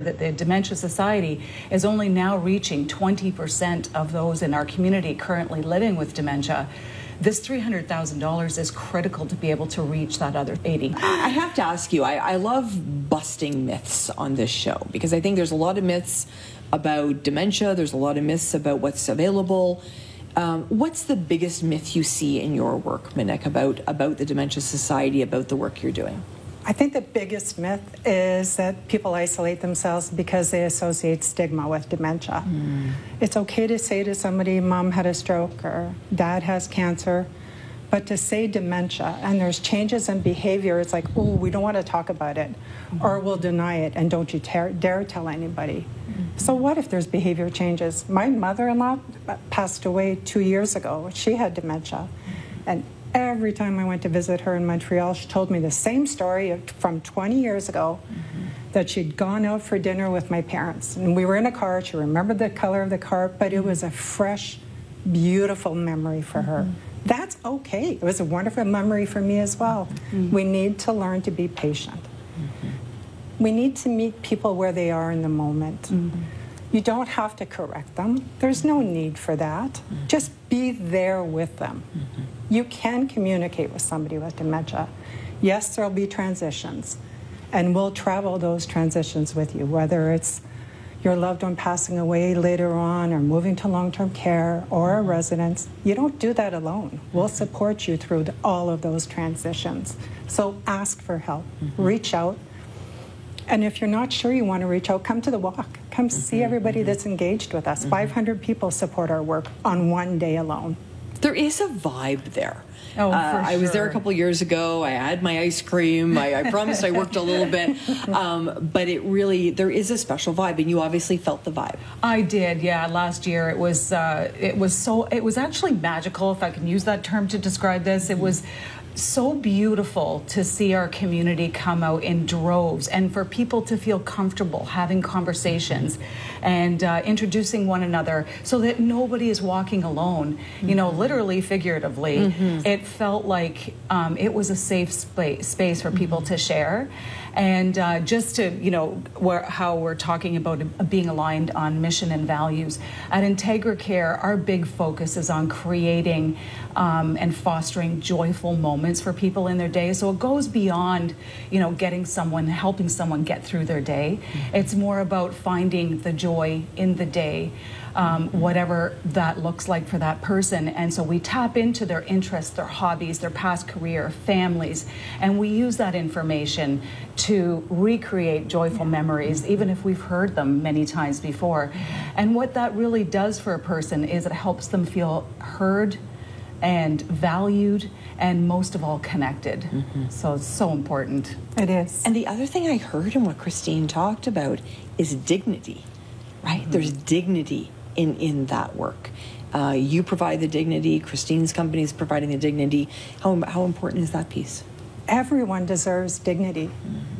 that the Dementia Society is only now reaching 20% of those in our community currently living with dementia. This $300,000 is critical to be able to reach that other 80. I have to ask you, I love busting myths on this show because I think there's a lot of myths about dementia. There's a lot of myths about what's available. What's the biggest myth you see in your work, Monique, about the Dementia Society, about the work you're doing? I think the biggest myth is that people isolate themselves because they associate stigma with dementia. It's okay to say to somebody, Mom had a stroke or Dad has cancer, but to say dementia and there's changes in behavior, it's like, oh, we don't want to talk about it, or we'll deny it, and don't you dare tell anybody. So what if there's behavior changes? My mother-in-law passed away 2 years ago. She had dementia, and every time I went to visit her in Montreal, she told me the same story from 20 years ago, that she'd gone out for dinner with my parents. And we were in a car. She remembered the color of the car, but it was a fresh, beautiful memory for her. That's okay. It was a wonderful memory for me as well. We need to learn to be patient. We need to meet people where they are in the moment. You don't have to correct them. There's no need for that. Just be there with them. You can communicate with somebody with dementia. Yes, there'll be transitions, and we'll travel those transitions with you, whether it's your loved one passing away later on or moving to long-term care or a residence. You don't do that alone. We'll support you through all of those transitions. So ask for help. Reach out. And if you're not sure you want to reach out, come to the walk. Come see everybody that's engaged with us. 500 people support our work on one day alone. There is a vibe there. Oh, for sure. I was there a couple years ago. I had my ice cream. I promised I worked a little bit. But there is a special vibe, and you obviously felt the vibe. I did, yeah. Last year it was actually magical, if I can use that term to describe this. It was so beautiful to see our community come out in droves and for people to feel comfortable having conversations and introducing one another so that nobody is walking alone, you know, literally, figuratively. It felt like it was a safe space for people to share. And just to, you know, how we're talking about being aligned on mission and values, at IntegraCare, our big focus is on creating and fostering joyful moments for people in their day. So it goes beyond, you know, helping someone get through their day. It's more about finding the joy in the day, whatever that looks like for that person. And so we tap into their interests, their hobbies, their past career, families, and we use that information to recreate joyful memories, even if we've heard them many times before. And what that really does for a person is it helps them feel heard and valued, and most of all, connected. So it's so important. It is. And the other thing I heard in what Christine talked about is dignity, right? There's dignity in that work. You provide the dignity. Christine's company is providing the dignity. How important is that piece? Everyone deserves dignity.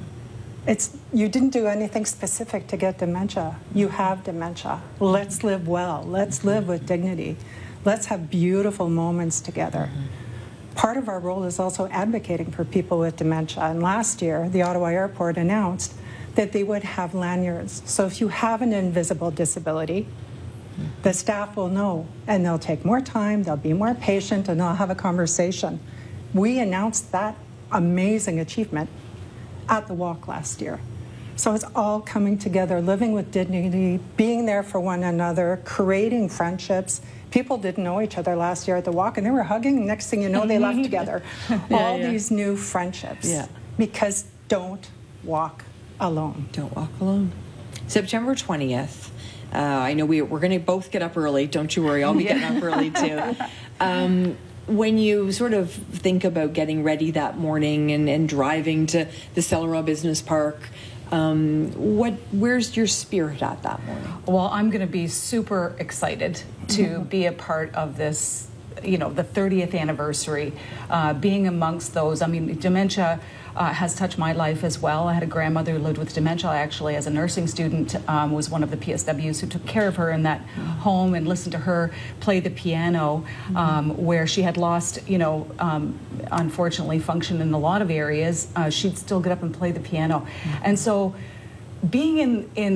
You didn't do anything specific to get dementia. You have dementia. Let's live well. Let's live with dignity. Let's have beautiful moments together. Part of our role is also advocating for people with dementia. And last year, the Ottawa Airport announced that they would have lanyards. So if you have an invisible disability, the staff will know, and they'll take more time, they'll be more patient, and they'll have a conversation. We announced that amazing achievement at the walk last year. So it's all coming together, living with dignity, being there for one another, creating friendships. People didn't know each other last year at the walk, and they were hugging. Next thing you know, they left together. All these new friendships. Because don't walk alone. Don't walk alone. September 20th. I know we're going to both get up early. Don't you worry. I'll be getting up early, too. When you sort of think about getting ready that morning and driving to the Celeron Business Park, where's your spirit at that morning? Well, I'm going to be super excited to be a part of this, you know, the 30th anniversary, being amongst those. I mean, dementia has touched my life as well. I had a grandmother who lived with dementia. I actually, as a nursing student, was one of the PSWs who took care of her in that home and listened to her play the piano, where she had lost, you know, unfortunately, function in a lot of areas. She'd still get up and play the piano. And so being in